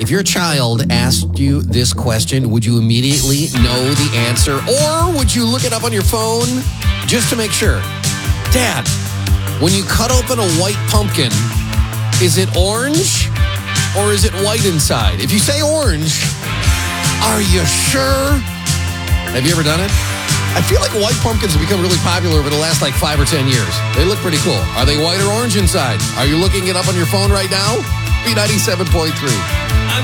If your child asked you this question, would you immediately know the answer? Or would you look it up on your phone just to make sure? Dad, when you cut open a white pumpkin, is it orange or is it white inside? If you say orange, are you sure? Have you ever done it? I feel like white pumpkins have become really popular over the last 5 or 10 years. They look pretty cool. Are they white or orange inside? Are you looking it up on your phone right now? B97.3.